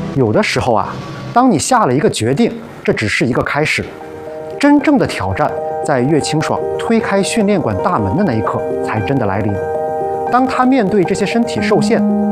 有的时候啊，当你下了一个决定，这只是一个开始，真正的挑战在岳清爽推开训练馆大门的那一刻才真的来临。当他面对这些身体受限、